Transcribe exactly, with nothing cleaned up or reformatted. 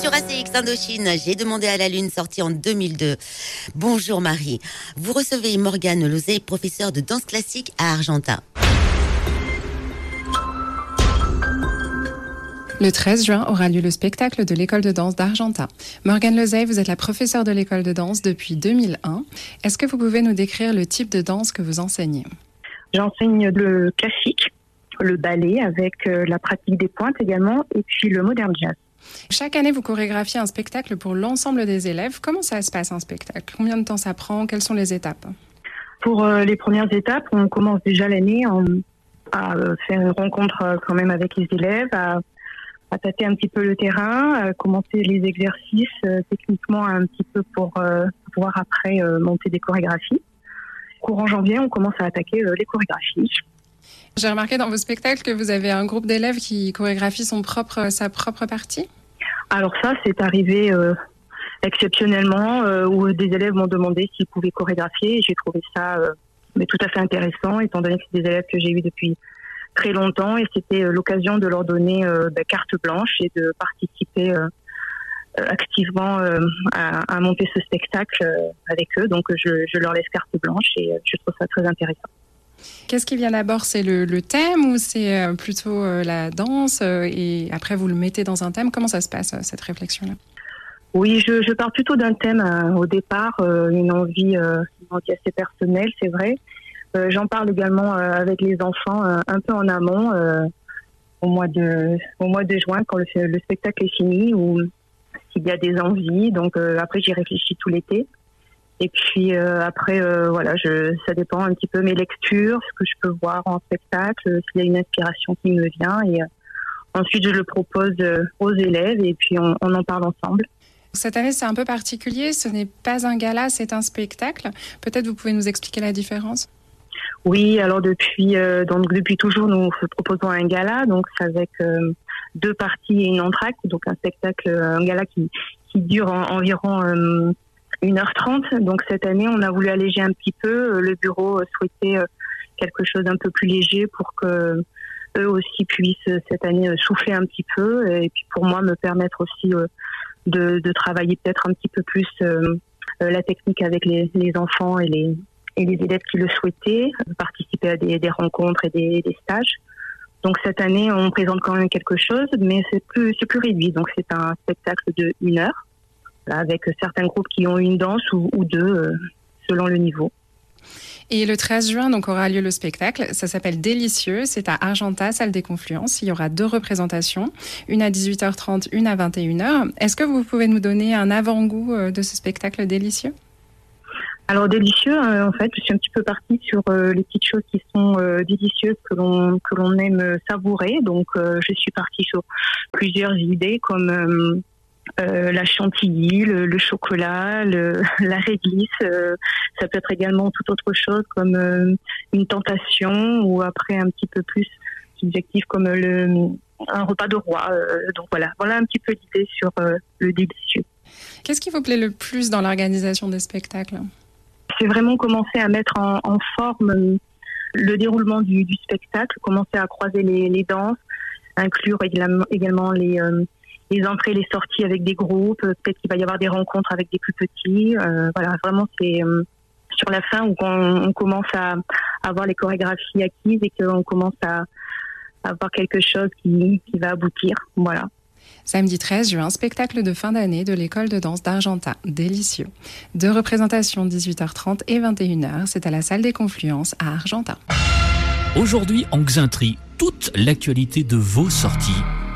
sur A C X Indochine, J'ai demandé à la Lune, sorti en deux mille deux. Bonjour Marie. Vous recevez Morgane Lozey, professeure de danse classique à Argentat. Le treize juin aura lieu le spectacle de l'école de danse d'Argentat. Morgane Lozey, vous êtes la professeure de l'école de danse depuis deux mille un. Est-ce que vous pouvez nous décrire le type de danse que vous enseignez ? J'enseigne le classique, le ballet avec la pratique des pointes également, et puis le modern jazz. Chaque année, vous chorégraphiez un spectacle pour l'ensemble des élèves. Comment ça se passe un spectacle ? Combien de temps ça prend ? Quelles sont les étapes ? Pour euh, les premières étapes, on commence déjà l'année en, à euh, faire une rencontre euh, quand même avec les élèves, à à tâter un petit peu le terrain, à commencer les exercices euh, techniquement un petit peu pour euh, pouvoir après euh, monter des chorégraphies. Courant janvier, on commence à attaquer euh, les chorégraphies. J'ai remarqué dans vos spectacles que vous avez un groupe d'élèves qui chorégraphie son propre, sa propre partie. Alors ça, c'est arrivé euh, exceptionnellement euh, où des élèves m'ont demandé s'ils pouvaient chorégraphier et j'ai trouvé ça euh, mais tout à fait intéressant étant donné que c'est des élèves que j'ai eus depuis très longtemps et c'était l'occasion de leur donner euh, bah, carte blanche et de participer euh, activement euh, à, à monter ce spectacle euh, avec eux. Donc je, je leur laisse carte blanche et euh, je trouve ça très intéressant. Qu'est-ce qui vient d'abord ? C'est le, le thème ou c'est euh, plutôt euh, la danse euh, et après vous le mettez dans un thème ? Comment ça se passe, euh, cette réflexion-là ? Oui, je, je pars plutôt d'un thème euh, au départ, euh, une envie, euh, une envie assez personnelle, c'est vrai. Euh, j'en parle également euh, avec les enfants euh, un peu en amont, euh, au mois de au mois de juin quand le, le spectacle est fini ou s'il y a des envies. Donc euh, après j'y réfléchis tout l'été. Et puis euh, après euh, voilà, je ça dépend un petit peu mes lectures, ce que je peux voir en spectacle, s'il y a une inspiration qui me vient et euh, ensuite je le propose euh, aux élèves et puis on, on en parle ensemble. Cette année c'est un peu particulier, ce n'est pas un gala, c'est un spectacle. Peut-être vous pouvez nous expliquer la différence ? Oui, alors depuis euh, donc depuis toujours nous proposons un gala, donc c'est avec euh, deux parties et une entracte, donc un spectacle, un gala qui qui dure en, environ euh, une heure trente. Donc cette année on a voulu alléger un petit peu. Le bureau souhaitait quelque chose d'un peu plus léger pour que eux aussi puissent cette année souffler un petit peu et puis pour moi me permettre aussi euh, de, de travailler peut-être un petit peu plus euh, la technique avec les, les enfants et les et les élèves qui le souhaitaient, participer à des, des rencontres et des, des stages. Donc cette année, on présente quand même quelque chose, mais c'est plus, c'est plus réduit. Donc c'est un spectacle de une heure, avec certains groupes qui ont une danse ou, ou deux, euh, selon le niveau. Et le treize juin, donc, aura lieu le spectacle. Ça s'appelle Délicieux. C'est à Argentat, salle des Confluences. Il y aura deux représentations, une à dix-huit heures trente, une à vingt et une heures. Est-ce que vous pouvez nous donner un avant-goût de ce spectacle Délicieux ? Alors délicieux, euh, en fait, je suis un petit peu partie sur euh, les petites choses qui sont euh, délicieuses que l'on que l'on aime savourer. Donc, euh, je suis partie sur plusieurs idées comme euh, euh, la chantilly, le, le chocolat, le, la réglisse. Euh, ça peut être également toute autre chose comme euh, une tentation ou après un petit peu plus subjectif comme le un repas de roi. Euh, donc voilà, voilà un petit peu l'idée sur euh, le délicieux. Qu'est-ce qui vous plaît le plus dans l'organisation des spectacles ? C'est vraiment commencer à mettre en, en forme le déroulement du, du spectacle, commencer à croiser les, les danses, inclure également, également les, euh, les entrées, les sorties avec des groupes. Peut-être qu'il va y avoir des rencontres avec des plus petits. Euh, voilà, vraiment, c'est euh, sur la fin où on, on commence à, à avoir les chorégraphies acquises et qu'on commence à, à avoir quelque chose qui, qui va aboutir. Voilà. Samedi treize juin, spectacle de fin d'année de l'école de danse d'Argentat, Délicieux. Deux représentations, dix-huit heures trente et vingt et une heures. C'est à la salle des Confluences à Argentat. Aujourd'hui en Xainterie, toute l'actualité de vos sorties